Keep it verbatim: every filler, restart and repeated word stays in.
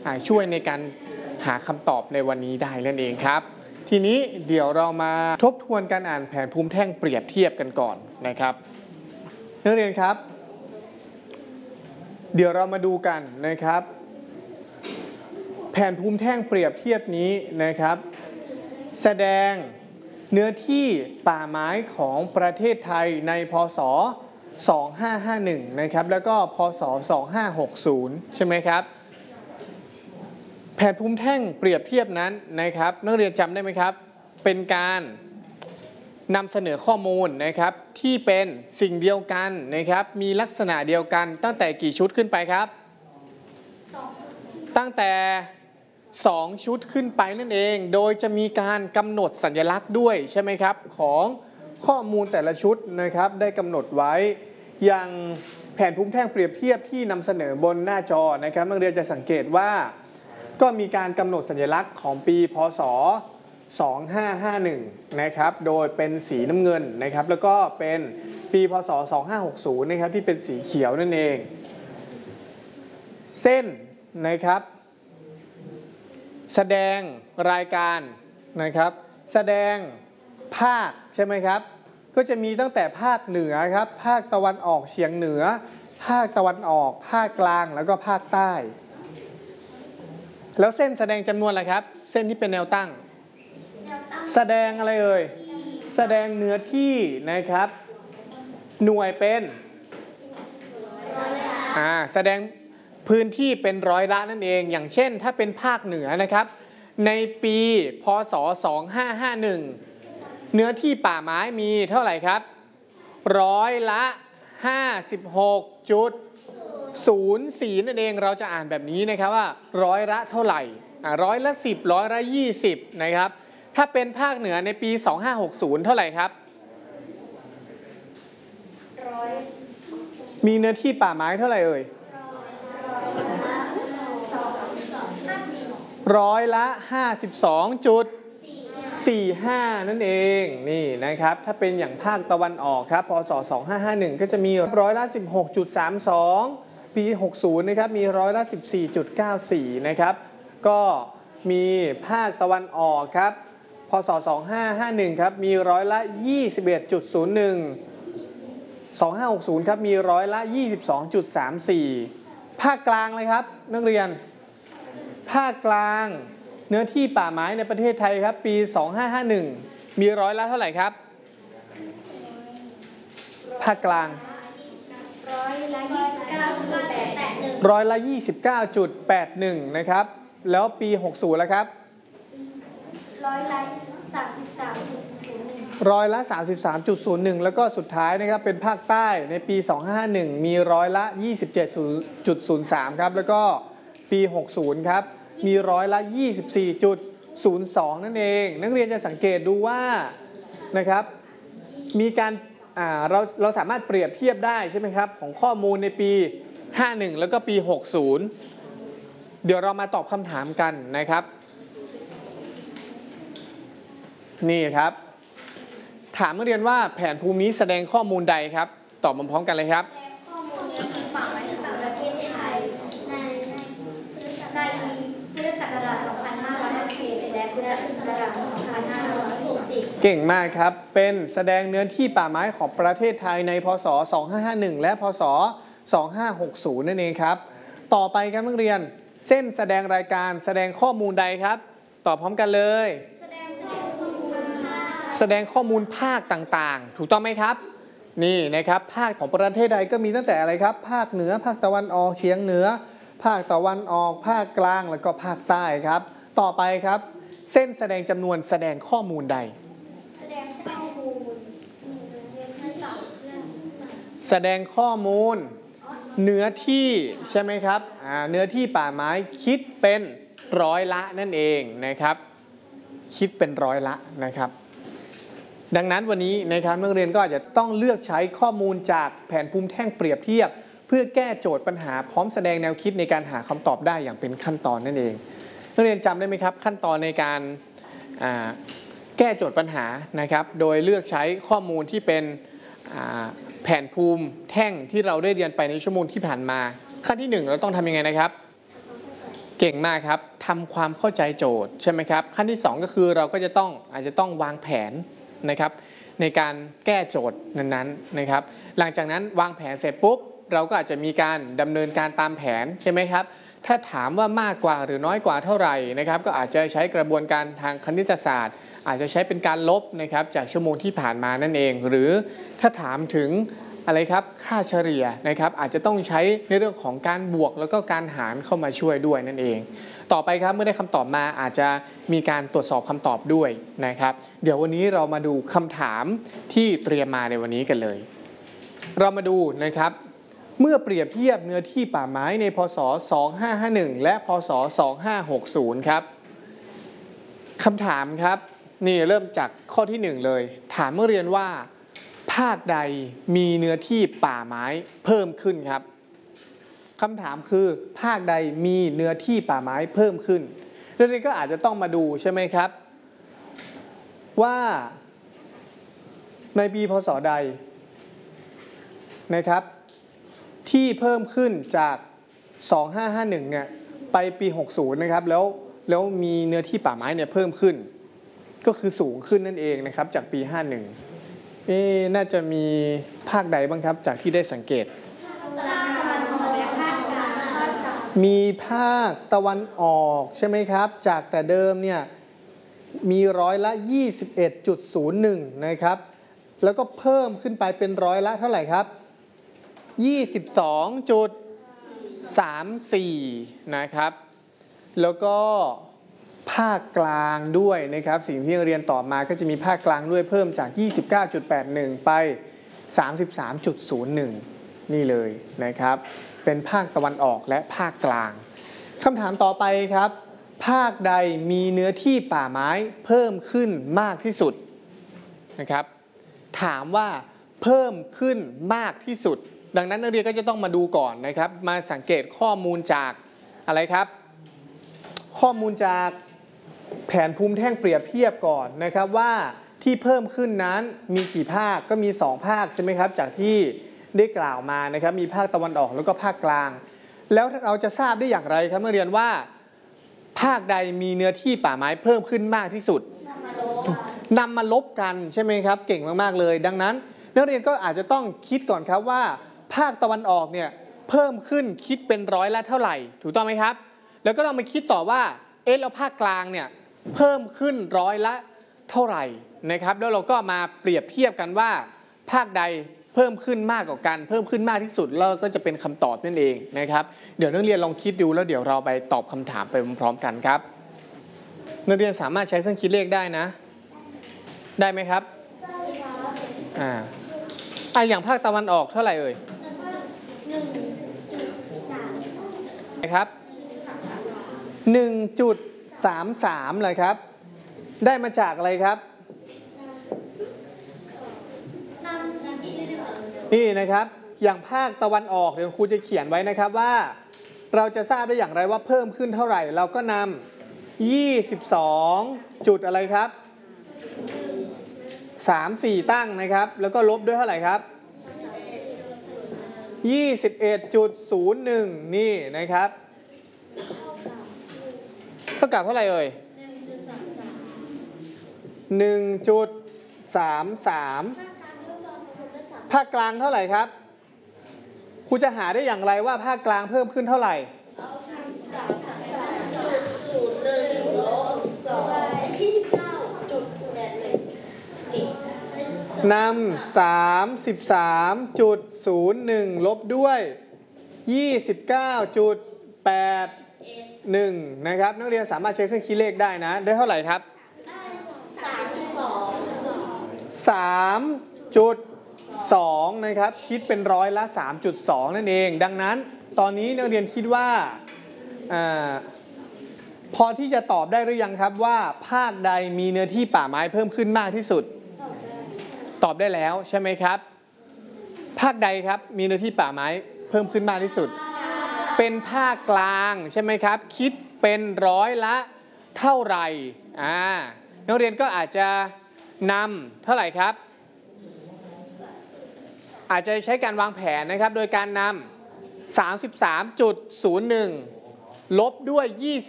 ช่วยในการหาคำตอบในวันนี้ได้นั่นเองครับทีนี้เดี๋ยวเรามาทบทวนการอ่านแผนภูมิแท่งเปรียบเทียบกันก่อนนะครับนักเรียนครับเดี๋ยวเรามาดูกันนะครับแผนภูมิแท่งเปรียบเทียบนี้นะครับแสดงเนื้อที่ป่าไม้ของประเทศไทยในพ.ศ. สองพันห้าร้อยห้าสิบเอ็ดนะครับแล้วก็พ.ศ. สองพันห้าร้อยหกสิบใช่ไหมครับแผนภูมิแท่งเปรียบเทียบนั้นนะครับนักเรียนจำได้ไหมครับเป็นการนำเสนอข้อมูลนะครับที่เป็นสิ่งเดียวกันนะครับมีลักษณะเดียวกันตั้งแต่กี่ชุดขึ้นไปครับตั้งแต่สองชุดขึ้นไปนั่นเองโดยจะมีการกำหนดสัญลักษณ์ด้วยใช่ไหมครับของข้อมูลแต่ละชุดนะครับได้กำหนดไว้อย่างแผนภูมิแท่งเปรียบเทียบที่นำเสนอบนหน้าจอนะครับนักเรียนจะสังเกตว่าก็มีการกำหนดสัญลักษณ์ของปีพ.ศ. สองพันห้าร้อยห้าสิบเอ็ดนะครับโดยเป็นสีน้ำเงินนะครับแล้วก็เป็นปีพ.ศ. สองพันห้าร้อยหกสิบนะครับที่เป็นสีเขียวนั่นเองเส้นนะครับแสดงรายการนะครับแสดงภาคใช่ไหมครับก็จะมีตั้งแต่ภาคเหนือครับภาคตะวันออกเฉียงเหนือภาคตะวันออกภาคกลางแล้วก็ภาคใต้แล้วเส้นแสดงจำนวนอะไรครับเส้นที่เป็นแนวตั้งแสดงอะไรเอ่ยแสดงเนื้อที่นะครับหน่วยเป็นอ่าแสดงพื้นที่เป็นร้อยละนั่นเองอย่างเช่นถ้าเป็นภาคเหนือนะครับในปีพ.ศ. สองพันห้าร้อยห้าสิบเอ็ดเนื้อที่ป่าไม้มีเท่าไหร่ครับร้อยละห้าสิบหกจุดศูนย์สี่นั่นเองเราจะอ่านแบบนี้นะครับว่าร้อยละเท่าไหร่อ่าร้อยละสิบร้อยละยี่สิบนะครับถ้าเป็นภาคเหนือในปีสองพันห้าร้อยหกสิบเท่าไหร่ครับมีเนื้อที่ป่าไม้เท่าไหร่เอ่ยร้อยละห้าสิบสองจุดสี่ห้านั่นเองนี่นะครับถ้าเป็นอย่างภาคตะวันออกครับพ.ศ. สองพันห้าร้อยห้าสิบเอ็ดก็จะมีร้อยละสิบหกจุดสามสองปีหกสิบนะครับมีร้อยละสิบสี่จุดเก้าสี่นะครับก็มีภาคตะวันออกครับพ.ศ. สองพันห้าร้อยห้าสิบเอ็ดครับมีร้อยละยี่สิบเอ็ดจุดศูนย์หนึ่ง สองพันห้าร้อยหกสิบครับมีร้อยละยี่สิบสองจุดสามสี่ภาคกลางเลยครับนักเรียนภาคกลางเนื้อที่ป่าไม้ในประเทศไทยครับปีสองพันห้าร้อยห้าสิบเอ็ดมีร้อยละเท่าไหร่ครับภาคกลางร้อยละยี่สิบเก้าจุดแปดหนึ่งนะครับแล้วปีหกสิบแล้วครับร้อยละสามสิบสามจุดศูนย์หนึ่งร้อยละสามสิบสามจุดศูนย์หนึ่งแล้วก็สุดท้ายนะครับเป็นภาคใต้ในปีสองพันห้าร้อยห้าสิบเอ็ดมีร้อยละยี่สิบเจ็ดจุดศูนย์สามครับแล้วก็ปีหกสิบครับมีร้อยละยี่สิบสี่จุดศูนย์สองนั่นเองนักเรียนจะสังเกตดูว่านะครับมีการอ่าเราเราสามารถเปรียบเทียบได้ใช่ไหมครับของข้อมูลในปีห้าสิบเอ็ดแล้วก็ปีหกสิบเดี๋ยวเรามาตอบคำถามกันนะครับนี่ครับถามนักเรียนว่าแผนภูมินี้แสดงข้อมูลใดครับตอบพร้อมๆกันเลยครับข้อมูลนี้เป็นป่าไม้ของประเทศไทยในในพุทธศักราชสองพันห้าร้อยห้าสิบเอ็ดและพุทธศักราชสองพันห้าร้อยหกสิบเก่งมากครับเป็นแสดงเนื้อที่ป่าไม้ของประเทศไทยในพ.ศ. สองพันห้าร้อยห้าสิบเอ็ดและพ.ศ. สองพันห้าร้อยหกสิบนั่นเองครับต่อไปครับนักเรียนเส้นแสดงรายการแสดงข้อมูลใดครับตอบพร้อมกันเลยแสดงข้อมูลภาคต่างๆถูกต้องไหมครับนี่นะครับภาคของประเทศใดก็มีตั้งแต่อะไรครับภาคเหนือภาคตะวันออกเฉียงเหนือภาคตะวันออกภาคกลางแล้วก็ภาคใต้ครับต่อไปครับเส้นแสดงจำนวนแสดงข้อมูลใดแสดงข้อมูลแสดงข้อมูลเนื้อที่ใช่ไหมครับอ่าเนื้อที่ป่าไม้คิดเป็นร้อยละนั่นเองนะครับคิดเป็นร้อยละนะครับดังนั้นวันนี้นะครับนักเรียนก็อาจจะต้องเลือกใช้ข้อมูลจากแผนภูมิแท่งเปรียบเทียบเพื่อแก้โจทย์ปัญหาพร้อมแสดงแนวคิดในการหาคำตอบได้อย่างเป็นขั้นตอนนั่นเองนักเรียนจำได้ไหมครับขั้นตอนในการแก้โจทย์ปัญหานะครับโดยเลือกใช้ข้อมูลที่เป็นแผนภูมิแท่งที่เราได้เรียนไปในชั่วโมงที่ผ่านมาขั้นที่หนึ่งเราต้องทำยังไงนะครับเก่งมากครับทำความเข้าใจโจทย์ใช่ไหมครับขั้นที่สองก็คือเราก็จะต้องอาจจะต้องวางแผนนะครับในการแก้โจทย์นั้นๆนะครับหลังจากนั้นวางแผนเสร็จปุ๊บเราก็อาจจะมีการดำเนินการตามแผนใช่ไหมครับถ้าถามว่ามากกว่าหรือน้อยกว่าเท่าไหร่นะครับก็อาจจะใช้กระบวนการทางคณิตศาสตร์อาจจะใช้เป็นการลบนะครับจากชั่วโมงที่ผ่านมานั่นเองหรือถ้าถามถึงอะไรครับค่าเฉลี่ยนะครับอาจจะต้องใช้ในเรื่องของการบวกแล้วก็การหารเข้ามาช่วยด้วยนั่นเองต่อไปครับเมื่อได้คำตอบมาอาจจะมีการตรวจสอบคำตอบด้วยนะครับเดี๋ยววันนี้เรามาดูคำถามที่เตรียมมาในวันนี้กันเลยเรามาดูนะครับเมื่อเปรียบเทียบเนื้อที่ป่าไม้ในพ.ศ. สองพันห้าร้อยห้าสิบเอ็ดและพ.ศ. สองพันห้าร้อยหกสิบครับคำถามครับนี่เริ่มจากข้อที่หนึ่งเลยถามเมื่อเรียนว่าภาคใดมีเนื้อที่ป่าไม้เพิ่มขึ้นครับคำถามคือภาคใดมีเนื้อที่ป่าไม้เพิ่มขึ้นเรื่องนี้ก็อาจจะต้องมาดูใช่ไหมครับว่าในปีพ.ศ. ใดนะครับที่เพิ่มขึ้นจากสองพันห้าร้อยห้าสิบเอ็ดเนี่ยไปปีหกสิบนะครับแล้วแล้วมีเนื้อที่ป่าไม้เนี่ยเพิ่มขึ้นก็คือสูงขึ้นนั่นเองนะครับจากปีห้าสิบเอ็ดเอ๊ะน่าจะมีภาคใดบ้างครับจากที่ได้สังเกตมีภาคตะวันออกใช่ไหมครับจากแต่เดิมเนี่ยมีร้อยละ ยี่สิบเอ็ดจุดศูนย์หนึ่ง นะครับแล้วก็เพิ่มขึ้นไปเป็นร้อยละเท่าไหร่ครับ ยี่สิบสองจุดสามสี่ นะครับแล้วก็ภาคกลางด้วยนะครับสิ่งที่เรียนต่อมาก็จะมีภาคกลางด้วยเพิ่มจาก ยี่สิบเก้าจุดแปดหนึ่ง ไป สามสิบสามจุดศูนย์หนึ่ง นี่เลยนะครับเป็นภาคตะวันออกและภาคกลางคำถามต่อไปครับภาคใดมีเนื้อที่ป่าไม้เพิ่มขึ้นมากที่สุดนะครับถามว่าเพิ่มขึ้นมากที่สุดดังนั้นนักเรียนก็จะต้องมาดูก่อนนะครับมาสังเกตข้อมูลจากอะไรครับข้อมูลจากแผนภูมิแท่งเปรียบเทียบก่อนนะครับว่าที่เพิ่มขึ้นนั้นมีกี่ภาคก็มีสองภาคใช่ไหมครับจากที่ได้กล่าวมานะครับมีภาคตะวันออกแล้วก็ภาคกลางแล้วเราจะทราบได้อย่างไรครับนักเรียนว่าภาคใดมีเนื้อที่ป่าไม้เพิ่มขึ้นมากที่สุดนำมาลบกันใช่ไหมครับเก่งมากๆเลยดังนั้นนักเรียนก็อาจจะต้องคิดก่อนครับว่าภาคตะวันออกเนี่ยเพิ่มขึ้นคิดเป็นร้อยละเท่าไหร่ถูกต้องไหมครับแล้วก็ต้องมาคิดต่อว่าเอ๊ะแล้วภาคกลางเนี่ยเพิ่มขึ้นร้อยละเท่าไหร่นะครับแล้วเราก็มาเปรียบเทียบกันว่าภาคใดเพิ่มขึ้นมากกว่ากันเพิ่มขึ้นมากที่สุดแล้วก็จะเป็นคำตอบนั่นเองนะครับเดี๋ยวนักเรียนลองคิดดูแล้วเดี๋ยวเราไปตอบคำถามไปพร้อมๆกันครับนักเรียนสามารถใช้เครื่องคิดเลขได้นะได้ไหมครับอ่าอ่ะอย่างภาคตะวันออกเท่าไหร่เอ่ยนะครับ หนึ่งจุดสามสาม เลยครับได้มาจากอะไรครับนี่นะครับอย่างภาคตะวันออกเดี๋ยวครูจะเขียนไว้นะครับว่าเราจะทราบได้อย่างไรว่าเพิ่มขึ้นเท่าไหร่เราก็นำยี่สิบสองจุดอะไรครับสาม สี่ตั้งนะครับแล้วก็ลบด้วยเท่าไหร่ครับ ยี่สิบเอ็ดจุดศูนย์หนึ่ง นี่นะครับเท่ากับเท่าไหร่เอ่ย หนึ่งจุดสามสาม ภาคกลางเท่าไหร่ครับครูจะหาได้อย่างไรว่าภาคกลางเพิ่มขึ้นเท่าไหร่นำ สามสิบสามจุดศูนย์หนึ่ง ลบด้วย ยี่สิบเก้าจุดแปดหนึ่ง นะครับนักเรียนสามารถใช้เครื่องคิดเลขได้นะได้เท่าไหร่ครับ สามจุดสอง นะครับคิดเป็นร้อยละ สามจุดสอง นั่นเองดังนั้นตอนนี้นักเรียนคิดว่าอ่าพอที่จะตอบได้หรือยังครับว่าภาคใดมีเนื้อที่ป่าไม้เพิ่มขึ้นมากที่สุดตอบได้แล้วใช่ไหมครับภาคใดครับมีเนื้อที่ป่าไม้เพิ่มขึ้นมากที่สุดเป็นภาคกลางใช่ไหมครับคิดเป็นร้อยละเท่าไหร่อ่านักเรียนก็อาจจะนำเท่าไหร่ครับอาจจะใช้การวางแผนนะครับโดยการนำ สามสิบสามจุดศูนย์หนึ่งลบด้วย